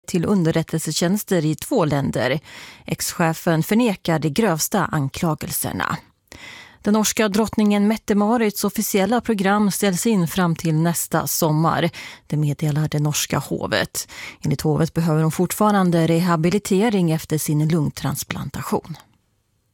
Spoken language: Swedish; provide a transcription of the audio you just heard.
till underrättelsetjänster i 2 länder. Ex-chefen förnekar de grövsta anklagelserna. Den norska drottningen Mette-Marits officiella program ställs in fram till nästa sommar. Det meddelar det norska hovet. Enligt hovet behöver hon fortfarande rehabilitering efter sin lungtransplantation.